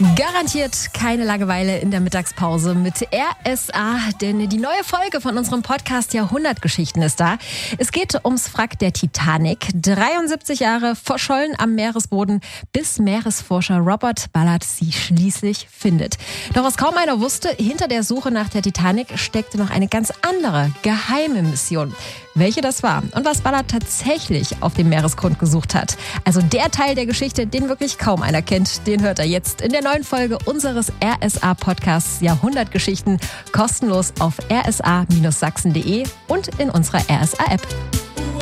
Garantiert keine Langeweile in der Mittagspause mit RSA, denn die neue Folge von unserem Podcast Jahrhundertgeschichten ist da. Es geht ums Wrack der Titanic. 73 Jahre verschollen am Meeresboden, bis Meeresforscher Robert Ballard sie schließlich findet. Doch was kaum einer wusste, hinter der Suche nach der Titanic steckte noch eine ganz andere, geheime Mission. Welche das war und was Ballard tatsächlich auf dem Meeresgrund gesucht hat. Also der Teil der Geschichte, den wirklich kaum einer kennt, den hört er jetzt in der neuen Folge unseres RSA-Podcasts Jahrhundertgeschichten, kostenlos auf rsa-sachsen.de und in unserer RSA-App.